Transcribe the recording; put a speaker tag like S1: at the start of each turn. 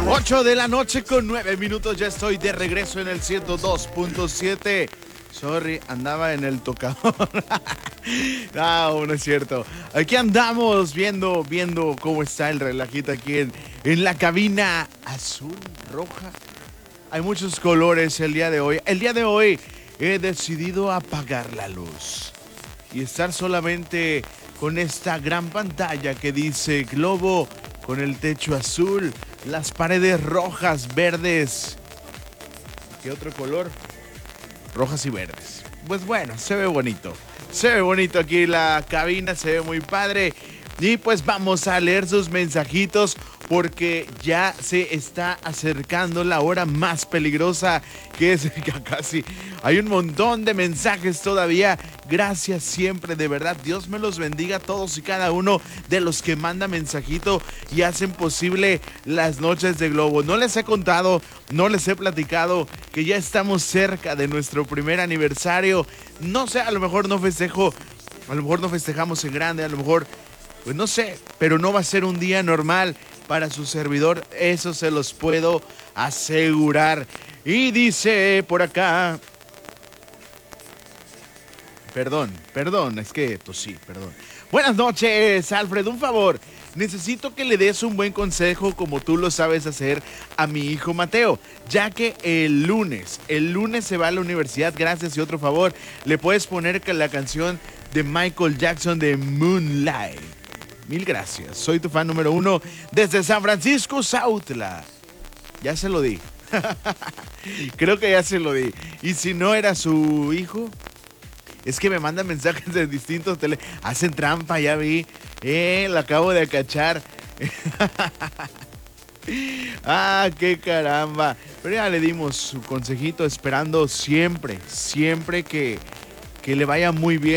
S1: 8 de la noche con 9 minutos, ya estoy de regreso en el 102.7. Sorry, andaba en el tocador. No es cierto. Aquí andamos viendo cómo está el relajito aquí en la cabina azul, roja. Hay muchos colores el día de hoy. El día de hoy he decidido apagar la luz y estar solamente con esta gran pantalla que dice Globo, con el techo azul, las paredes rojas, verdes. ¿Qué otro color? Rojas y verdes. Pues bueno, se ve bonito. Se ve bonito aquí la cabina, se ve muy padre. Y pues vamos a leer sus mensajitos porque ya se está acercando la hora más peligrosa, que es casi. Hay un montón de mensajes todavía. Gracias siempre, de verdad. Dios me los bendiga a todos y cada uno de los que mandan mensajito y hacen posible las noches de Globo. No les he contado, no les he platicado que ya estamos cerca de nuestro primer aniversario. No sé, a lo mejor no festejo, a lo mejor no festejamos en grande, a lo mejor, pues no sé, pero no va a ser un día normal para su servidor, eso se los puedo asegurar. Y dice por acá, perdón, es que tosí, perdón. Buenas noches, Alfred, un favor. Necesito que le des un buen consejo como tú lo sabes hacer a mi hijo Mateo, ya que el lunes se va a la universidad. Gracias, y otro favor, le puedes poner la canción de Michael Jackson de Moonlight. Mil gracias, soy tu fan número 1 desde San Francisco, Sautla. Ya se lo di. Creo que ya se lo di. Y si no era su hijo, es que me mandan mensajes de distintos hacen trampa, ya vi. Lo acabo de cachar. Qué caramba. Pero ya le dimos su consejito, esperando siempre que le vaya muy bien.